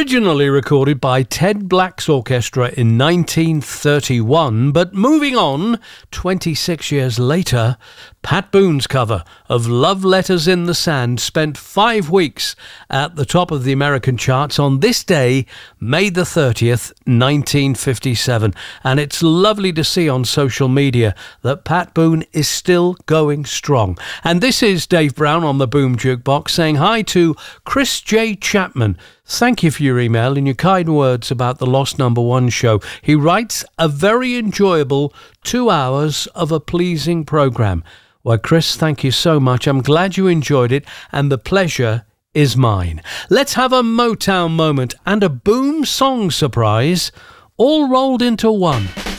Originally recorded by Ted Black's orchestra in 1931, but moving on, 26 years later, Pat Boone's cover of Love Letters in the Sand spent 5 weeks at the top of the American charts on this day, May the 30th, 1957. And it's lovely to see on social media that Pat Boone is still going strong. And this is Dave Brown on the Boom Jukebox saying hi to Chris J. Chapman. Thank you for your email and your kind words about the Lost Number One show. He writes, a very enjoyable 2 hours of a pleasing programme. Well, Chris, thank you so much. I'm glad you enjoyed it, and the pleasure is mine. Let's have a Motown moment and a Boom song surprise, all rolled into one.